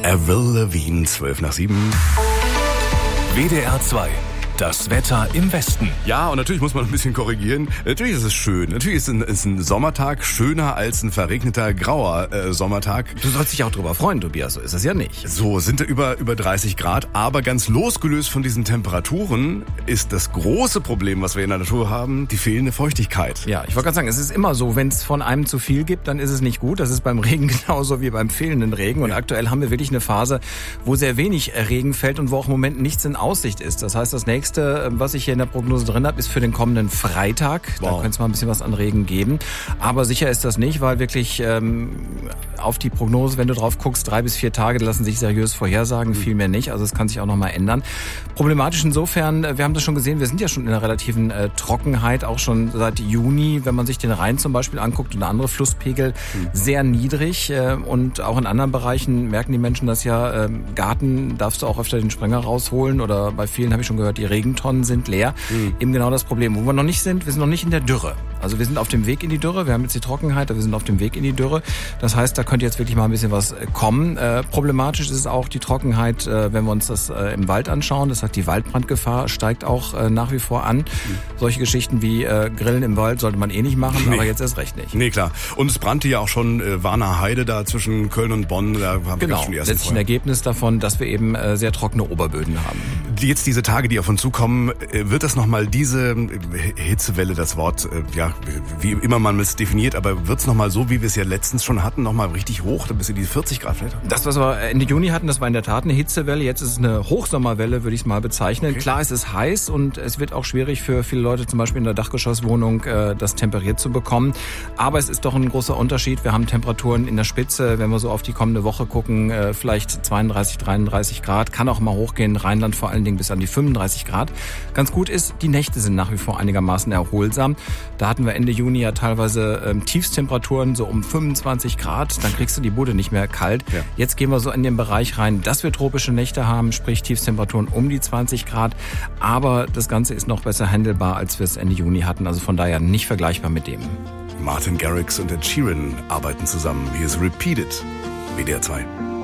Avril Lavigne, 6:12. WDR 2. Das Wetter im Westen. Ja, und natürlich muss man ein bisschen korrigieren. Natürlich ist es schön. Natürlich ist ein Sommertag schöner als ein verregneter, grauer Sommertag. Du sollst dich auch drüber freuen, Tobias. So ist es ja nicht. So sind über 30 Grad. Aber ganz losgelöst von diesen Temperaturen ist das große Problem, was wir in der Natur haben, die fehlende Feuchtigkeit. Ja, ich wollte gerade sagen, es ist immer so, wenn es von einem zu viel gibt, dann ist es nicht gut. Das ist beim Regen genauso wie beim fehlenden Regen. Und aktuell haben wir wirklich eine Phase, wo sehr wenig Regen fällt und wo auch im Moment nichts in Aussicht ist. Das heißt, das nächste, was ich hier in der Prognose drin habe, ist für den kommenden Freitag. Wow. Da könnte es mal ein bisschen was an Regen geben. Aber sicher ist das nicht, weil wirklich auf die Prognose, wenn du drauf guckst, 3 bis 4 Tage, lassen sich seriös vorhersagen, viel mehr nicht. Also es kann sich auch noch mal ändern. Problematisch insofern, wir haben das schon gesehen, wir sind ja schon in einer relativen Trockenheit, auch schon seit Juni, wenn man sich den Rhein zum Beispiel anguckt und andere Flusspegel, sehr niedrig. Und auch in anderen Bereichen merken die Menschen das ja. Garten darfst du auch öfter den Sprenger rausholen oder bei vielen habe ich schon gehört, die Regentonnen sind leer. Eben genau das Problem. Wo wir noch nicht sind, wir sind noch nicht in der Dürre. Also wir sind auf dem Weg in die Dürre. Wir haben jetzt die Trockenheit, aber wir sind auf dem Weg in die Dürre. Das heißt, da könnte jetzt wirklich mal ein bisschen was kommen. Problematisch ist auch die Trockenheit, wenn wir uns das im Wald anschauen. Das heißt, die Waldbrandgefahr steigt auch nach wie vor an. Solche Geschichten wie Grillen im Wald sollte man eh nicht machen, aber jetzt erst recht nicht. Nee, klar. Und es brannte ja auch schon Warner Heide da zwischen Köln und Bonn. Da haben wir schon die ersten letztlich ein Ergebnis davon, dass wir eben sehr trockene Oberböden haben. Jetzt diese Tage, die auf uns zukommen, wird das nochmal diese Hitzewelle, das Wort, wie immer man es definiert, aber wird es nochmal so, wie wir es ja letztens schon hatten, nochmal richtig hoch, bis in die 40 Grad vielleicht? Das, was wir Ende Juni hatten, das war in der Tat eine Hitzewelle. Jetzt ist es eine Hochsommerwelle, würde ich es mal bezeichnen. Okay. Klar, es ist heiß und es wird auch schwierig für viele Leute, zum Beispiel in der Dachgeschosswohnung, das temperiert zu bekommen. Aber es ist doch ein großer Unterschied. Wir haben Temperaturen in der Spitze, wenn wir so auf die kommende Woche gucken, vielleicht 32, 33 Grad. Kann auch mal hochgehen, Rheinland vor allen Dingen bis an die 35 Grad. Ganz gut ist, die Nächte sind nach wie vor einigermaßen erholsam. Da hatten wir Ende Juni ja teilweise Tiefstemperaturen so um 25 Grad. Dann kriegst du die Bude nicht mehr kalt. Ja. Jetzt gehen wir so in den Bereich rein, dass wir tropische Nächte haben, sprich Tiefstemperaturen um die 20 Grad. Aber das Ganze ist noch besser handelbar, als wir es Ende Juni hatten. Also von daher nicht vergleichbar mit dem. Martin Garrix und Ed Sheeran arbeiten zusammen. Hier ist Repeated, WDR 2.